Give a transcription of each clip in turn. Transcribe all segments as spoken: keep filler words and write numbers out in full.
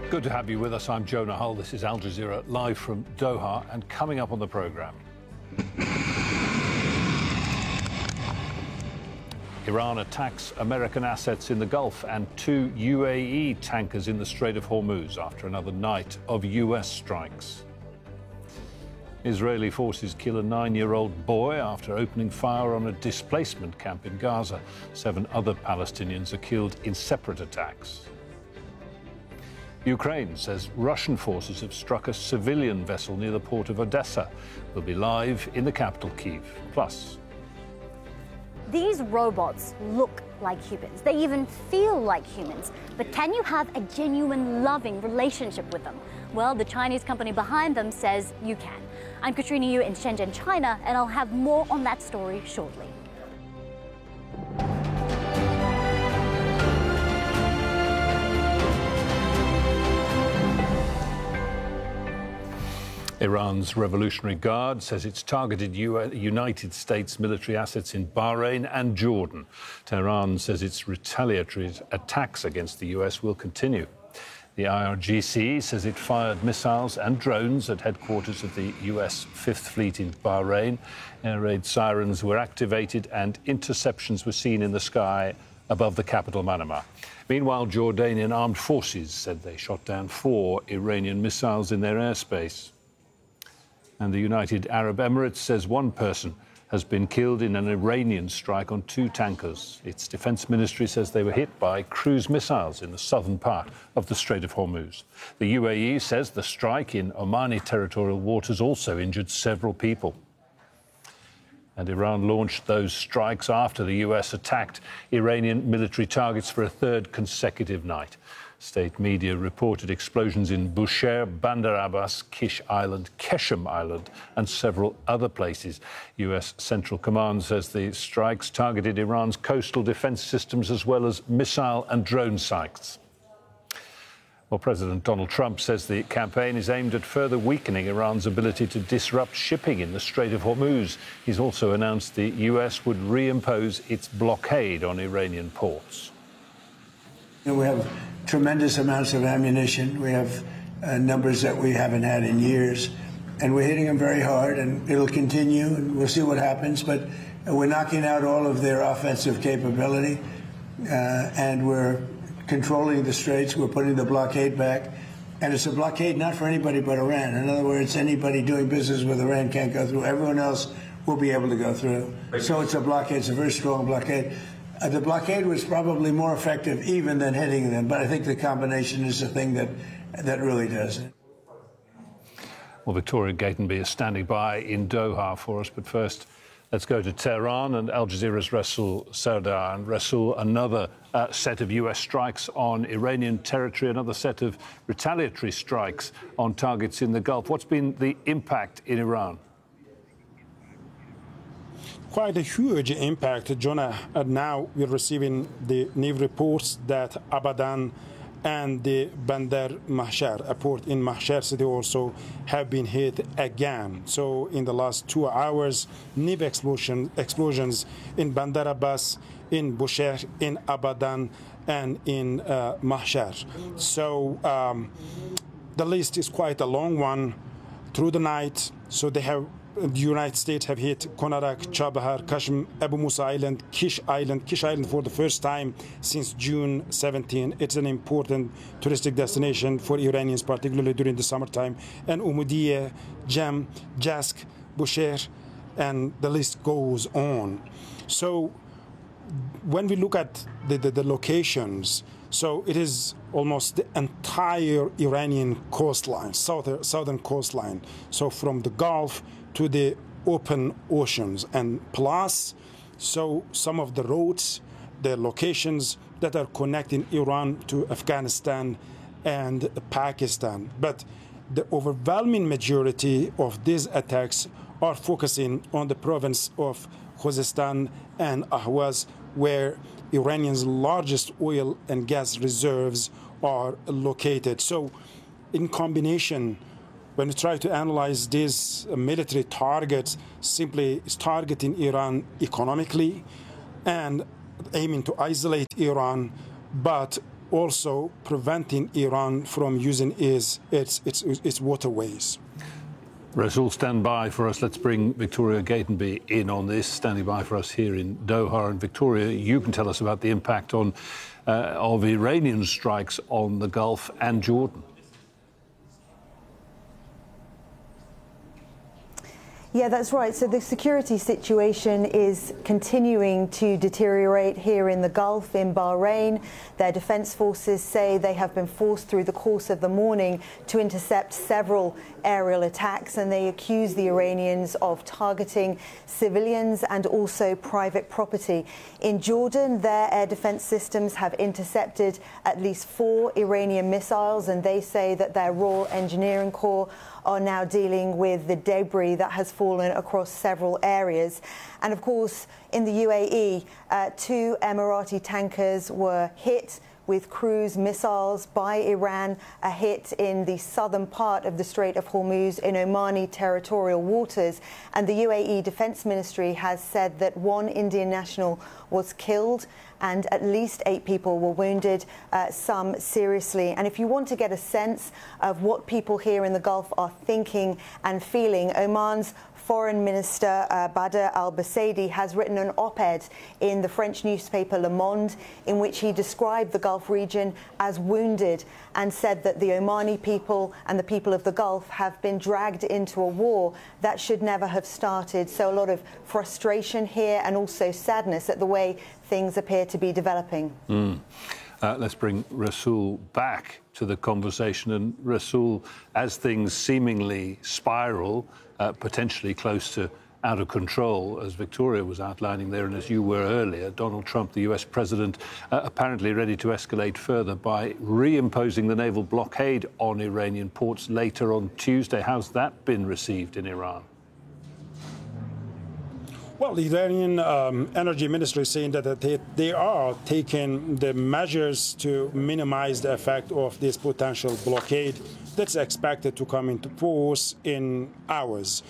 Good to have you with us. I'm Jonah Hull. This is Al Jazeera live from Doha, and coming up on the programme, Iran attacks American assets in the Gulf and two U A E tankers in the Strait of Hormuz after another night of U S strikes. Israeli forces kill a nine-year-old boy after opening fire on a displacement camp in Gaza. Seven other Palestinians are killed in separate attacks. Ukraine says Russian forces have struck a civilian vessel near the port of Odessa. We'll be live in the capital, Kyiv. Plus, these robots look like humans. They even feel like humans. But can you have a genuine, loving relationship with them? Well, the Chinese company behind them says you can. I'm Katrina Yu in Shenzhen, China, and I'll have more on that story shortly. Iran's Revolutionary Guard says it's targeted U- United States military assets in Bahrain and Jordan. Tehran says its retaliatory attacks against the U S will continue. The I R G C says it fired missiles and drones at headquarters of the U S Fifth Fleet in Bahrain. Air raid sirens were activated and interceptions were seen in the sky above the capital, Manama. Meanwhile, Jordanian armed forces said they shot down four Iranian missiles in their airspace. And the United Arab Emirates says one person has been killed in an Iranian strike on two tankers. Its defense ministry says they were hit by cruise missiles in the southern part of the Strait of Hormuz. The U A E says the strike in Omani territorial waters also injured several people. And Iran launched those strikes after the U S attacked Iranian military targets for a third consecutive night. State media reported explosions in Bushehr, Bandar Abbas, Kish Island, Keshem Island, and several other places. U S Central Command says the strikes targeted Iran's coastal defense systems as well as missile and drone sites. Well, President Donald Trump says the campaign is aimed at further weakening Iran's ability to disrupt shipping in the Strait of Hormuz. He's also announced the U S would reimpose its blockade on Iranian ports. You know, we have tremendous amounts of ammunition. We have uh, numbers that we haven't had in years, and we're hitting them very hard, and it'll continue, and we'll see what happens. But uh, we're knocking out all of their offensive capability, uh, and we're controlling the straits. We're putting the blockade back, and it's a blockade not for anybody but Iran. In other words, anybody doing business with Iran can't go through. Everyone else will be able to go through. So it's a blockade. It's a very strong blockade. Uh, the blockade was probably more effective even than hitting them, but I think the combination is the thing that that really does it. Well, Victoria Gatenby is standing by in Doha for us, but first, let's go to Tehran and Al Jazeera's Rasul Sardar. And Rasul, another uh, set of U S strikes on Iranian territory, another set of retaliatory strikes on targets in the Gulf. What's been the impact in Iran? Quite a huge impact, Jonah. Uh, now we're receiving the new reports that Abadan and the Bandar Mahshar, a port in Mahshar city, also have been hit again. So in the last two hours, new explosion, explosions in Bandar Abbas, in Bushehr, in Abadan, and in uh, Mahshar. So um, the list is quite a long one through the night. So they have the United States have hit Konarak, Chabahar, Kashm, Abu Musa Island, Kish Island. Kish Island for the first time since June seventeenth. It's an important touristic destination for Iranians, particularly during the summertime. And Umudiya, Jam, Jask, Bushehr, and the list goes on. So when we look at the, the, the locations, so it is almost the entire Iranian coastline, southern, southern coastline. So from the Gulf to the open oceans, and plus, so some of the roads, the locations that are connecting Iran to Afghanistan and Pakistan. But the overwhelming majority of these attacks are focusing on the province of Khuzestan and Ahwaz, where Iranian's largest oil and gas reserves are located. So in combination, when we try to analyze these military targets, simply is targeting Iran economically and aiming to isolate Iran, but also preventing Iran from using its, its, its, its waterways. Rasool, stand by for us. Let's bring Victoria Gatenby in on this, standing by for us here in Doha. And Victoria, you can tell us about the impact on uh, of Iranian strikes on the Gulf and Jordan. Yeah, that's right. So the security situation is continuing to deteriorate here in the Gulf, in Bahrain. Their defense forces say they have been forced through the course of the morning to intercept several aerial attacks, and they accuse the Iranians of targeting civilians and also private property. In Jordan, their air defense systems have intercepted at least four Iranian missiles, and they say that their Royal Engineering Corps are now dealing with the debris that has fallen across several areas. And of course, in the U A E, uh, two Emirati tankers were hit with cruise missiles by Iran, a hit in the southern part of the Strait of Hormuz in Omani territorial waters. And the U A E Defense Ministry has said that one Indian national was killed and at least eight people were wounded, uh, some seriously. And if you want to get a sense of what people here in the Gulf are thinking and feeling, Oman's Foreign Minister uh, Badr al-Busaidi has written an op-ed in the French newspaper Le Monde in which he described the Gulf region as wounded and said that the Omani people and the people of the Gulf have been dragged into a war that should never have started. So a lot of frustration here and also sadness at the way things appear to be developing. Mm. Uh, let's bring Rasool back to the conversation. And Rasool, as things seemingly spiral, uh, potentially close to out of control, as Victoria was outlining there and as you were earlier, Donald Trump, the U S president, uh, apparently ready to escalate further by reimposing the naval blockade on Iranian ports later on Tuesday. How's that been received in Iran? Well, the Iranian um, energy ministry is saying that they, they are taking the measures to minimize the effect of this potential blockade that's expected to come into force in hours.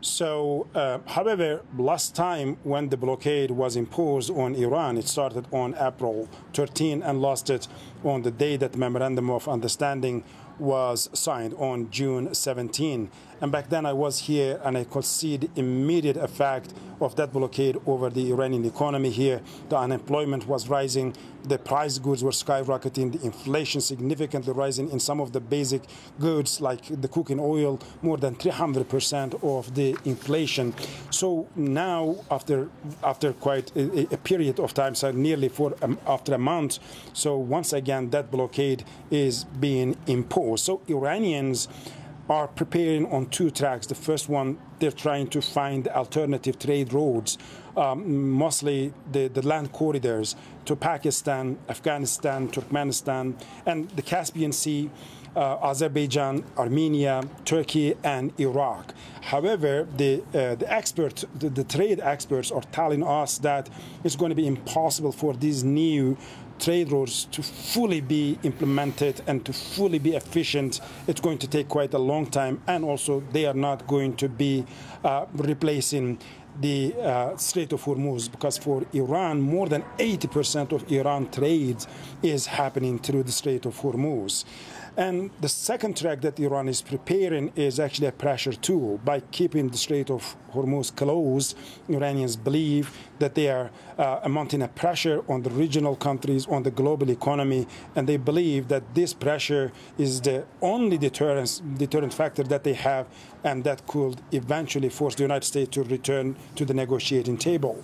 So, uh, however, last time when the blockade was imposed on Iran, it started on April thirteenth and lasted on the day that Memorandum of Understanding was signed on June seventeenth. And back then I was here and I could see the immediate effect of that blockade over the Iranian economy here. The unemployment was rising, the price goods were skyrocketing, the inflation significantly rising in some of the basic goods like the cooking oil, more than three hundred percent of the inflation. So now, after after quite a, a period of time, so nearly for um, after a month, so once again that blockade is being imposed. So Iranians are preparing on two tracks. The first one, they're trying to find alternative trade roads, um, mostly the, the land corridors to Pakistan, Afghanistan, Turkmenistan, and the Caspian Sea, uh, Azerbaijan, Armenia, Turkey, and Iraq. However, the, uh, the experts, the, the trade experts are telling us that it's going to be impossible for these new trade roads to fully be implemented and to fully be efficient. It's going to take quite a long time, and also they are not going to be uh, replacing the uh, Strait of Hormuz, because for Iran, more than eighty percent of Iran trade is happening through the Strait of Hormuz. And the second track that Iran is preparing is actually a pressure tool. By keeping the Strait of Hormuz closed, Iranians believe that they are uh, mounting a pressure on the regional countries, on the global economy, and they believe that this pressure is the only deterrence, deterrent factor that they have, and that could eventually force the United States to return to the negotiating table.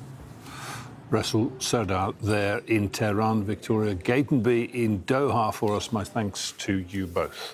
Rasool Sardar there in Tehran, Victoria Gatenby in Doha for us. My thanks to you both.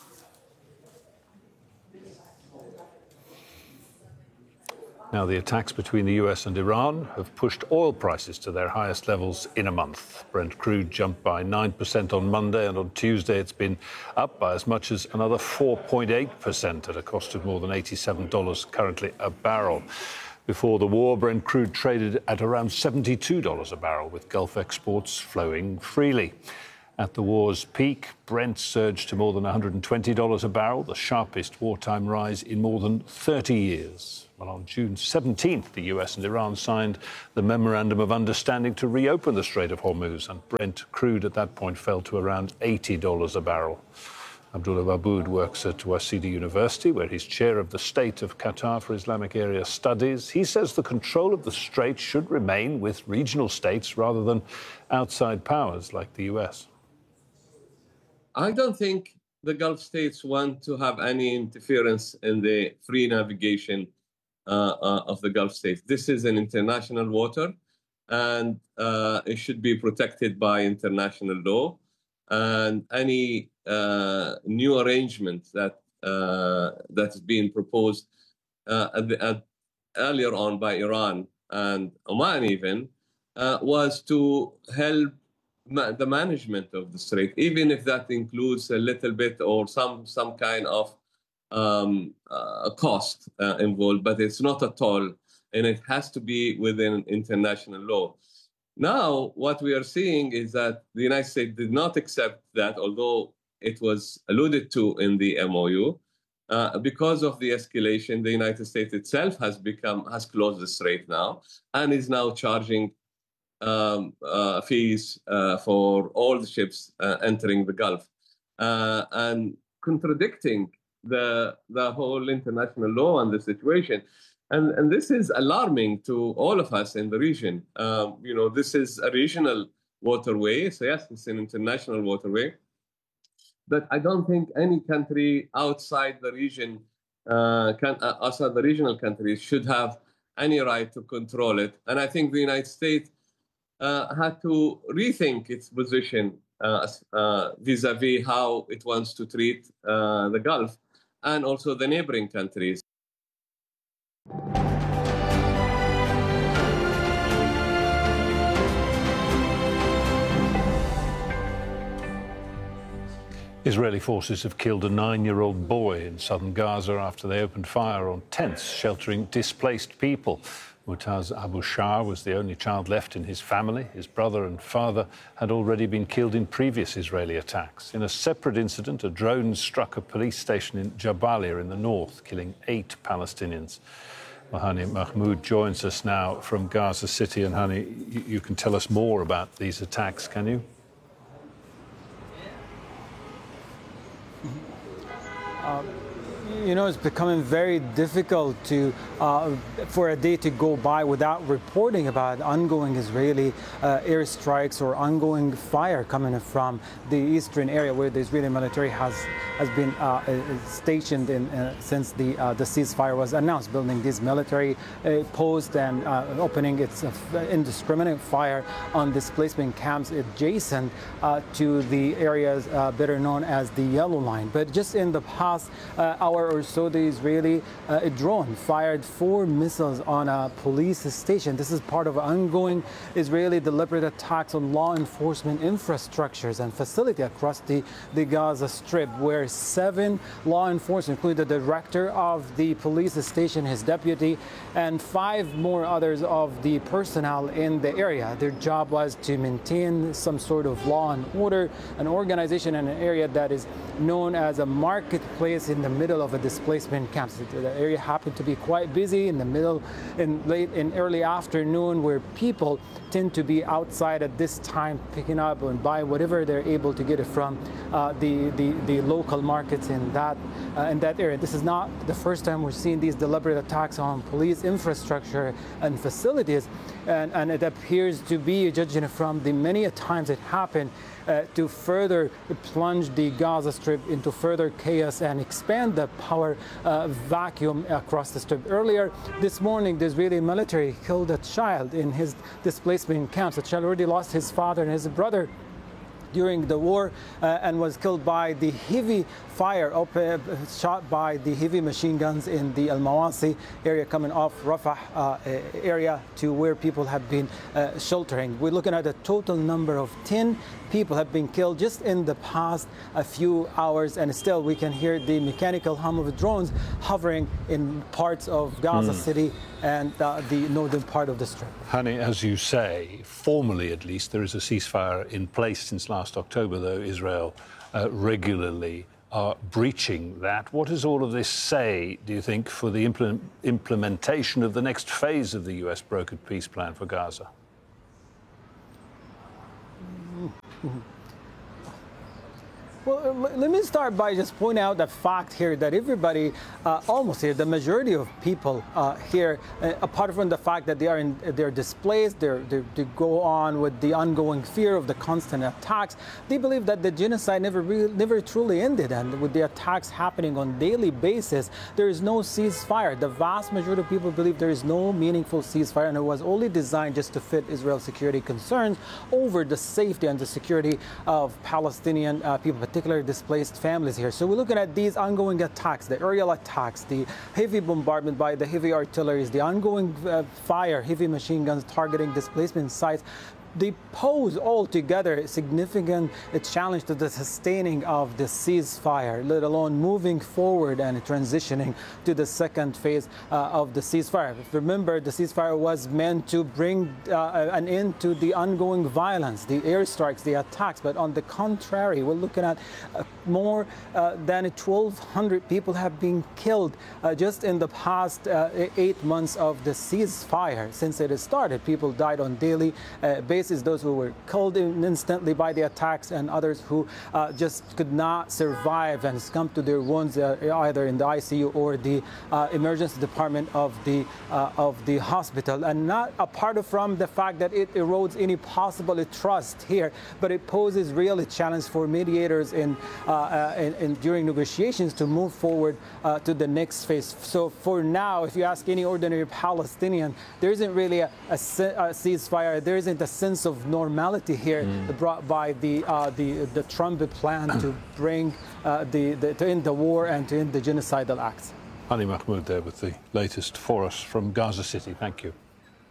Now, the attacks between the U S and Iran have pushed oil prices to their highest levels in a month. Brent crude jumped by nine percent on Monday, and on Tuesday it's been up by as much as another four point eight percent at a cost of more than eighty-seven dollars currently a barrel. Before the war, Brent crude traded at around seventy-two dollars a barrel, with Gulf exports flowing freely. At the war's peak, Brent surged to more than one hundred twenty dollars a barrel, the sharpest wartime rise in more than thirty years. Well, on June seventeenth, the U S and Iran signed the Memorandum of Understanding to reopen the Strait of Hormuz, and Brent crude at that point fell to around eighty dollars a barrel. Abdullah Baboud works at Waseda University, where he's chair of the State of Qatar for Islamic Area Studies. He says the control of the strait should remain with regional states rather than outside powers like the U S. I don't think the Gulf states want to have any interference in the free navigation uh, uh, of the Gulf states. This is an international water, and uh, it should be protected by international law. And any uh, new arrangement that uh, that is being proposed uh, at the, at, earlier on by Iran and Oman even uh, was to help ma- the management of the strait, even if that includes a little bit or some some kind of um, uh, cost uh, involved, but it's not at all, and it has to be within international law. Now, what we are seeing is that the United States did not accept that, although it was alluded to in the M O U. Uh, because of the escalation, the United States itself has become has closed the strait now and is now charging um, uh, fees uh, for all the ships uh, entering the Gulf, uh, and contradicting the the whole international law on the situation. And, and this is alarming to all of us in the region. Um, you know, this is a regional waterway. So yes, it's an international waterway. But I don't think any country outside the region, uh, can, uh, outside the regional countries, should have any right to control it. And I think the United States uh, had to rethink its position uh, uh, vis-a-vis how it wants to treat uh, the Gulf and also the neighboring countries. Israeli forces have killed a nine-year-old boy in southern Gaza after they opened fire on tents sheltering displaced people. Mutaz Abu Shah was the only child left in his family. His brother and father had already been killed in previous Israeli attacks. In a separate incident, a drone struck a police station in Jabalia in the north, killing eight Palestinians. Well, Hani Mahmoud joins us now from Gaza City. And Hani, you, you can tell us more about these attacks, can you? Uh, you know, it's becoming very difficult to uh, for a day to go by without reporting about ongoing Israeli uh, airstrikes or ongoing fire coming from the eastern area where the Israeli military has has been uh, stationed in, uh, since the uh, the ceasefire was announced, building these military uh, posts and uh, opening its uh, indiscriminate fire on displacement camps adjacent uh, to the areas uh, better known as the Yellow Line. But just in the past uh, hour or so, the Israeli uh, drone fired four missiles on a police station. This is part of ongoing Israeli deliberate attacks on law enforcement infrastructures and facility across the, the Gaza Strip, where seven law enforcement, including the director of the police station, his deputy, and five more others of the personnel in the area. Their job was to maintain some sort of law and order, an organization in an area that is known as a marketplace in the middle of a displacement camp. The area happened to be quite busy in the middle, in late in early afternoon, where people tend to be outside at this time picking up and buy whatever they're able to get it from uh, the, the the local markets in that uh, in that area. This is not the first time we're seeing these deliberate attacks on police infrastructure and facilities, and, and it appears to be, judging from the many times it happened, Uh, to further plunge the Gaza Strip into further chaos and expand the power uh, vacuum across the Strip. Earlier this morning, the Israeli military killed a child in his displacement camps. The child already lost his father and his brother during the war uh, and was killed by the heavy fire op- uh, shot by the heavy machine guns in the Al-Mawasi area coming off Rafah uh, area to where people have been uh, sheltering. We're looking at a total number of ten people have been killed just in the past a few hours, and still we can hear the mechanical hum of drones hovering in parts of Gaza mm. City and uh, the northern part of the Strip. Hani, as you say, formally at least, there is a ceasefire in place since last October, though Israel uh, regularly are breaching that. What does all of this say, do you think, for the implement, implementation of the next phase of the U S brokered peace plan for Gaza? Mm-hmm. Well, let me start by just pointing out the fact here that everybody, uh, almost here, the majority of people uh, here, uh, apart from the fact that they are in, they're displaced, they're, they're, they go on with the ongoing fear of the constant attacks, they believe that the genocide never really, never truly ended, and with the attacks happening on a daily basis, there is no ceasefire. The vast majority of people believe there is no meaningful ceasefire, and it was only designed just to fit Israel's security concerns over the safety and the security of Palestinian uh, people, particularly displaced families here. So we're looking at these ongoing attacks, the aerial attacks, the heavy bombardment by the heavy artilleries, the ongoing uh, fire, heavy machine guns targeting displacement sites. They pose altogether a significant a challenge to the sustaining of the ceasefire, let alone moving forward and transitioning to the second phase uh, of the ceasefire. Remember, the ceasefire was meant to bring uh, an end to the ongoing violence, the airstrikes, the attacks. But on the contrary, we're looking at uh, more uh, than twelve hundred people have been killed uh, just in the past uh, eight months of the ceasefire. Since it started, people died on daily uh, basis. Those who were killed instantly by the attacks, and others who uh, just could not survive and succumbed to their wounds uh, either in the I C U or the uh, emergency department of the uh, of the hospital. And not apart from the fact that it erodes any possible trust here, but it poses really challenge for mediators in, uh, uh, in, in during negotiations to move forward uh, to the next phase. So for now, if you ask any ordinary Palestinian, there isn't really a, a, a ceasefire. There isn't a sense of normality here mm. brought by the uh, the the Trump plan to bring uh, the, the to end the war and to end the genocidal acts. Hani Mahmoud there with the latest for us from Gaza City. Thank you.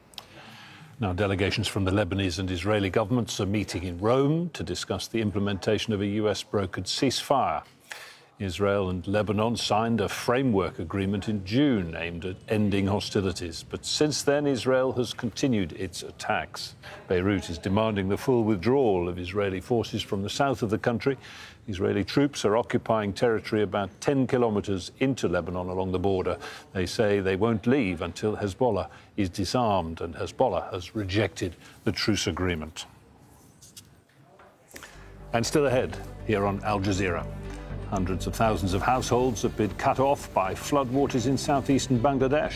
Now, delegations from the Lebanese and Israeli governments are meeting in Rome to discuss the implementation of a U S brokered ceasefire. Israel and Lebanon signed a framework agreement in June aimed at ending hostilities. But since then, Israel has continued its attacks. Beirut is demanding the full withdrawal of Israeli forces from the south of the country. Israeli troops are occupying territory about ten kilometres into Lebanon along the border. They say they won't leave until Hezbollah is disarmed, and Hezbollah has rejected the truce agreement. And still ahead, here on Al Jazeera. Hundreds of thousands of households have been cut off by floodwaters in southeastern Bangladesh.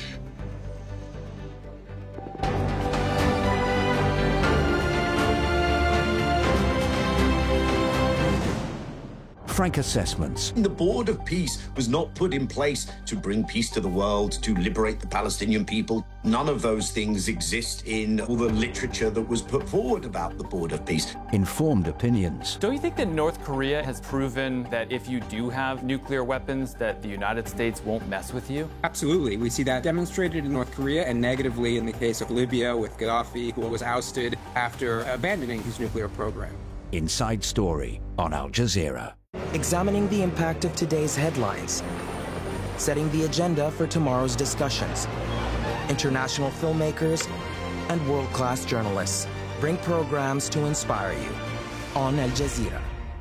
Frank assessments. The Board of Peace was not put in place to bring peace to the world, to liberate the Palestinian people. None of those things exist in all the literature that was put forward about the Board of Peace. Informed opinions. Don't you think that North Korea has proven that if you do have nuclear weapons, that the United States won't mess with you? Absolutely. We see that demonstrated in North Korea and negatively in the case of Libya with Gaddafi, who was ousted after abandoning his nuclear program. Inside Story on Al Jazeera. Examining the impact of today's headlines, setting the agenda for tomorrow's discussions. International filmmakers and world-class journalists bring programs to inspire you on Al Jazeera.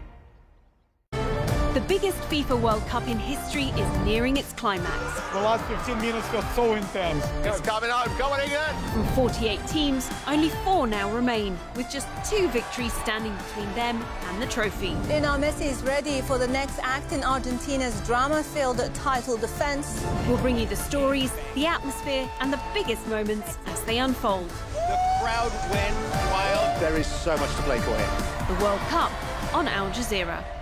The biggest FIFA World Cup in history is nearing its climax. The last fifteen minutes feel so intense. It's coming home, come on England! From forty-eight teams, only four now remain, with just two victories standing between them and the trophy. Lionel Messi is ready for the next act in Argentina's drama-filled title defense. We'll bring you the stories, the atmosphere, and the biggest moments as they unfold. The crowd went wild. There is so much to play for here. The World Cup on Al Jazeera.